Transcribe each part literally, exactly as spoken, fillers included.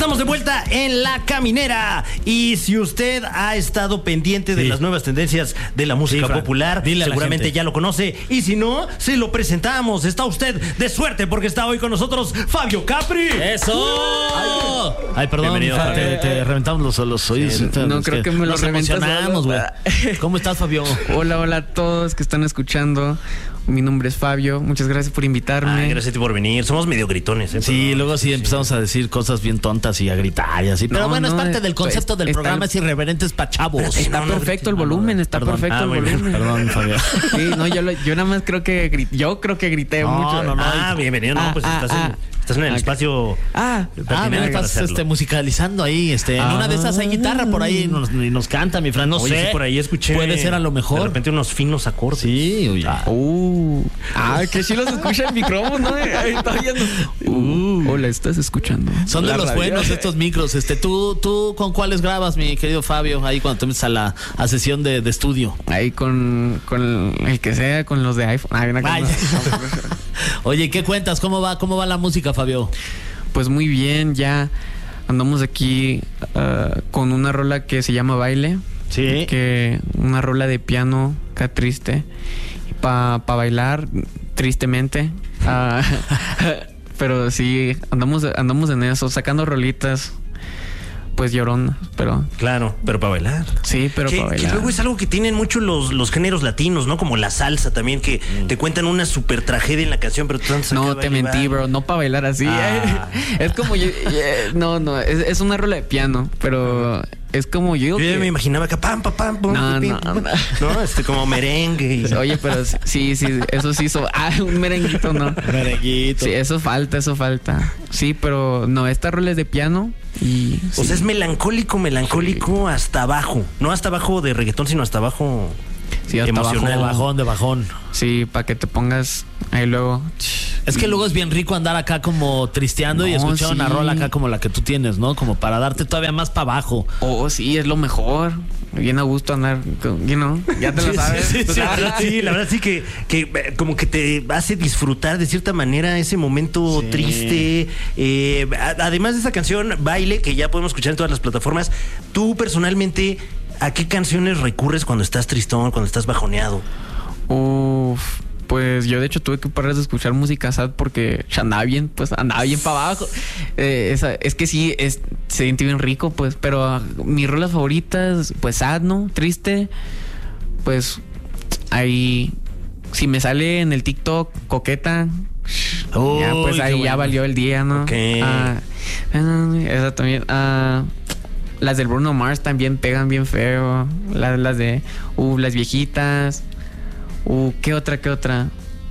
Estamos de vuelta en La Caminera. Y si usted ha estado pendiente de sí. las nuevas tendencias de la música sí, popular, seguramente ya lo conoce. Y si no, se lo presentamos. Está usted de suerte porque está hoy con nosotros Fabio Capri. ¡Eso! Ay, Ay perdón, te, te, te reventamos los, los oídos. Sí, no, creo que, que me los emocionamos, güey. ¿Cómo estás, Fabio? Hola, hola a todos que están escuchando. Mi nombre es Fabio, muchas gracias por invitarme. Ay, gracias a ti por venir, somos medio gritones, ¿eh? Sí, luego sí empezamos sí. a decir cosas bien tontas y a gritar y así. Pero no, bueno, no, es parte del concepto del programa, el... es irreverentes pa' chavos. Está no, no, perfecto el volumen, está perdón. perfecto ah, el volumen. Perdón, Fabio. Sí, no, yo, yo nada más creo que grité, yo creo que grité no, mucho. No, no, Ah, bienvenido, ah, no, pues ah, estás, ah, en, estás en el ah, espacio. Ah, ah mira, estás este, musicalizando ahí, este, ah, en una de esas hay guitarra por ahí y nos, nos canta, mi Fran, no oye, sé. Sí, por ahí escuché. Puede ser a lo mejor. De repente unos finos acordes. Sí, oye. Ah, uh, ah que sí los escucha el micrófono, ¿no? Ahí está viendo. Uh, hola, ¿estás escuchando? Son de los radio. buenos estos micros. Este, ¿tú, tú con cuáles grabas, mi querido Fabio? Ahí cuando te metes a la a sesión de, de estudio. Ahí con, con el que sea, con los de iPhone. Ah, una Ay, oye, ¿qué cuentas? ¿Cómo va, cómo va la música, Fabio? Pues muy bien, ya andamos aquí uh, con una rola que se llama Baile. Sí. Que una rola de piano, acá triste. Para pa bailar, tristemente. Uh, pero sí, andamos, andamos en eso, sacando rolitas. Pues llorón, pero... Claro, pero para bailar. Sí, pero para bailar. Que luego es algo que tienen mucho los, los géneros latinos, ¿no? Como la salsa también, que mm. te cuentan una super tragedia en la canción, pero tú andas No, te mentí, bro. No para bailar así. Ah. Es como... Yo, no, no. Es, es una rola de piano, pero... Es como yo... Yo que... ya me imaginaba que pam, pam, pam, pam, no, pam, no, pam, no. no, este como merengue. Y... Oye, pero sí, sí, eso sí hizo... Ah, un merenguito, no. Merenguito. Sí, eso falta, eso falta. Sí, pero no, esta rola es de piano y... O sí. sea, es melancólico, melancólico sí. hasta abajo. No hasta abajo de reggaetón, sino hasta abajo... Sí, hasta emocional. Abajo. De bajón, de bajón. Sí, para que te pongas ahí luego... Es que luego es bien rico andar acá como tristeando no, y escuchar sí. una rola acá como la que tú tienes, ¿no? Como para darte todavía más para abajo. Oh, sí, es lo mejor. Bien a gusto andar, you know, ya te lo sabes. Sí, sí, sí, sí, la verdad sí que, que como que te hace disfrutar de cierta manera ese momento sí. triste. Eh, además de esa canción, Baile, que ya podemos escuchar en todas las plataformas, tú personalmente, ¿a qué canciones recurres cuando estás tristón, cuando estás bajoneado? Uf... Pues yo de hecho tuve que parar de escuchar música sad porque andaba bien, pues andaba bien para abajo. Eh, esa, es que sí, es, se siente bien rico, pues. Pero uh, mis rolas favoritas, pues sad, ¿no? Triste. Pues ahí, si me sale en el TikTok coqueta, oh, ya, pues ahí bueno. ya valió el día, ¿no? Okay. Uh, esa también. Uh, las del Bruno Mars también pegan bien feo. Las, las de, uh, las viejitas. Uh, ¿qué otra, qué otra?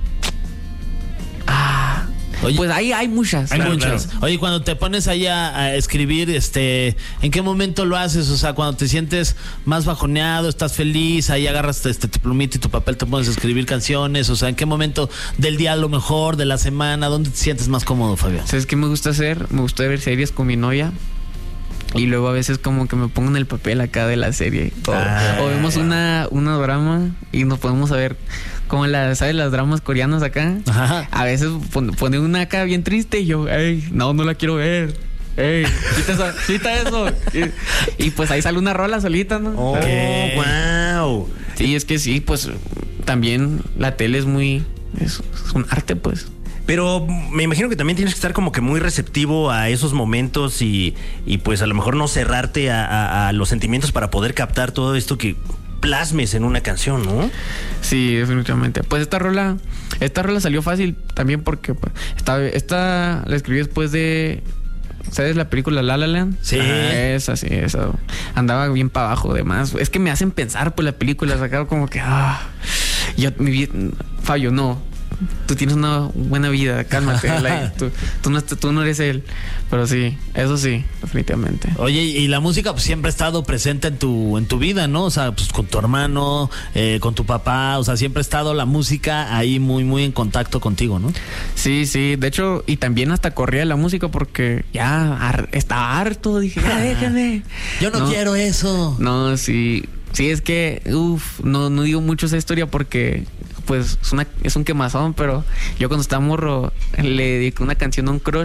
Ah, Oye, pues ahí hay muchas. Hay claro, muchas. claro. Oye, cuando te pones ahí a, a escribir, este, ¿en qué momento lo haces? O sea, cuando te sientes más bajoneado, estás feliz, ahí agarras este, tu plumita y tu papel, te pones a escribir canciones. O sea, ¿en qué momento del día a lo mejor, de la semana, dónde te sientes más cómodo, Fabián? ¿Sabes qué me gusta hacer? Me gusta ver series con mi novia. Y luego a veces como que me pongo en el papel acá de la serie. O, ah, o vemos una, una drama y nos podemos ver como la, ¿sabes? Las dramas coreanas acá. Ajá. A veces pone, pone una acá bien triste y yo, ey, no, no la quiero ver. Ey, quita eso, quita eso. Y, y pues ahí sale una rola solita, ¿no? Oh, okay. Wow. Sí, es que sí, pues también la tele es muy, es, es un arte, pues. Pero me imagino que también tienes que estar como que muy receptivo a esos momentos y, y pues a lo mejor no cerrarte a, a, a los sentimientos para poder captar todo esto que plasmes en una canción, ¿no? Sí, definitivamente. Pues esta rola, esta rola salió fácil también porque pues, esta, esta la escribí después de, ¿sabes la película La La Land? Sí. Ah, esa, sí, esa. Andaba bien para abajo, además. Es que me hacen pensar, pues la película sacaba como que, ah, yo, mi, Fabio, no. Tú tienes una buena vida, cálmate. like, tú, tú, no, tú no eres él. Pero sí, eso sí, definitivamente. Oye, y la música pues siempre ha estado presente en tu en tu vida, ¿no? O sea, pues con tu hermano, eh, con tu papá, o sea, siempre ha estado la música ahí muy, muy en contacto contigo, ¿no? Sí, sí, de hecho, y también hasta corría la música porque ya har, estaba harto, dije, ya déjame. Yo no, no quiero eso. No, sí, sí, es que, uff, no, no digo mucho esa historia porque... Pues es, una, es un quemazón, pero yo cuando estaba morro le dediqué una canción a un crush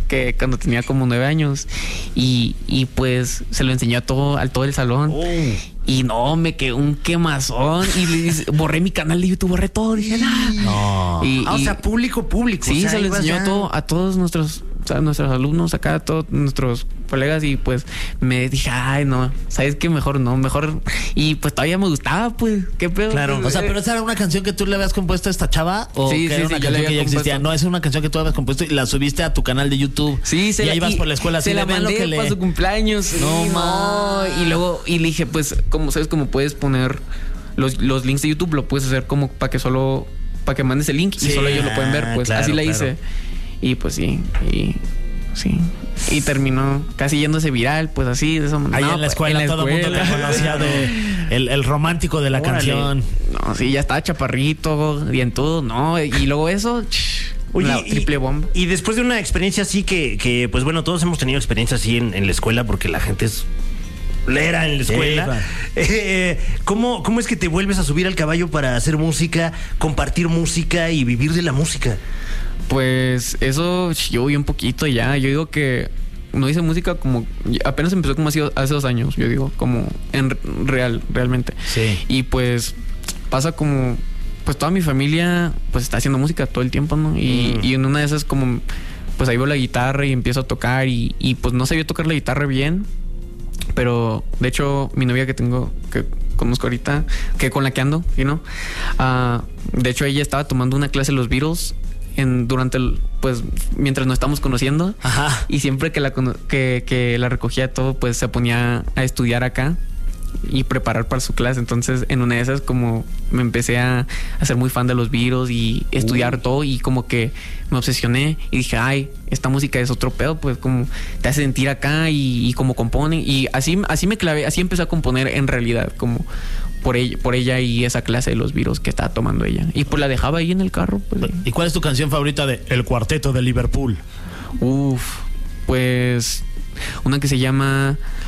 que cuando tenía como nueve años. Y, y pues se lo enseñó a todo, a todo el salón. Oh. Y no, me quedó un quemazón. Y le dice, borré mi canal de YouTube, borré todo. Dije, ah. No. Y, Ah, o y- sea, público, público. Sí, o sea, se lo ibas enseñó ya- todo a todos nuestros, o sea, nuestros alumnos acá, a todos nuestros colegas, y pues me dije, ay, no, ¿sabes qué? Mejor no, mejor. Y pues todavía me gustaba, pues, ¿qué pedo? Claro. O sea, pero esa era una canción que tú le habías compuesto a esta chava o Sí, que sí, era sí, una yo le canción que había ya existía. compuesto. No, es una canción que tú habías compuesto y la subiste a tu canal de YouTube. Sí, se y la, ahí vas y por la escuela. se así la de, "Vean lo mandé que le-". para su cumpleaños. Sí, No, no, ma. Y luego, y le dije, pues, como sabes, como puedes poner los, los links de YouTube, lo puedes hacer como para que solo, para que mandes el link Sí, y solo ellos lo pueden ver. Pues claro, así la claro. hice. Y pues sí, y sí. Y terminó casi yéndose viral, pues así, de esa manera. Ahí No, en la pues, escuela en la todo el mundo te escuela. conocía de el, el romántico de la Órale. canción. No, sí, ya estaba chaparrito, bien todo, ¿no? Y luego eso, Oye, la y- triple bomba. Y después de una experiencia así que, que, pues bueno, todos hemos tenido experiencias así en, en la escuela porque la gente es lera en la escuela. claro. Eh, ¿cómo, ¿Cómo es que te vuelves a subir al caballo para hacer música, compartir música y vivir de la música? Pues eso yo voy un poquito ya. Yo digo que no hice música como... Apenas empezó como hace, hace dos años, yo digo, como en real, realmente. Sí. Y pues pasa como... Pues toda mi familia pues está haciendo música todo el tiempo, ¿no? Y, Mm. y en una de esas como... Pues ahí veo la guitarra y empiezo a tocar y, y pues no sabía tocar la guitarra bien. Pero de hecho mi novia que tengo, que conozco ahorita, que con la que ando, ¿sí, no? Ah, de hecho ella estaba tomando una clase de los Beatles en, durante el, pues mientras nos estamos conociendo. Ajá. Y siempre que la, cono- que, que la recogía todo, pues se ponía a estudiar acá y preparar para su clase. Entonces, en una de esas, como me empecé a, a ser muy fan de los Beatles y estudiar todo, y como que me obsesioné y dije, ay, esta música es otro pedo, pues como te hace sentir acá y, y como componen. Y así, así me clavé, así empecé a componer en realidad, como por ella, por ella y esa clase de los Beatles que estaba tomando ella. Y pues la dejaba ahí en el carro, pues. ¿Y cuál es tu canción favorita de El Cuarteto de Liverpool? Uf, pues una que se llama